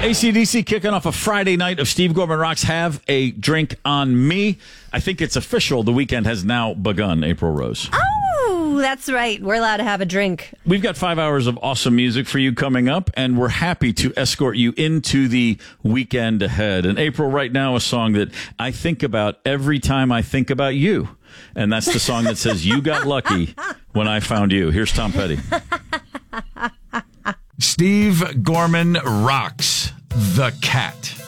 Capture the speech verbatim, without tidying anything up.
A C D C kicking off a Friday night of Steve Gorman Rocks. Have a drink on me. I think it's official. The weekend has now begun, April Rose. Oh, that's right. We're allowed to have a drink. We've got five hours of awesome music for you coming up, and we're happy to escort you into the weekend ahead. And April, right now, a song that I think about every time I think about you. And that's the song that says, "You got lucky when I found you." Here's Tom Petty. Steve Gorman Rocks, the cat.